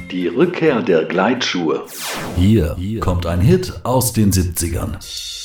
Die Rückkehr der Gleitschuhe. Hier kommt ein Hit aus den 70ern.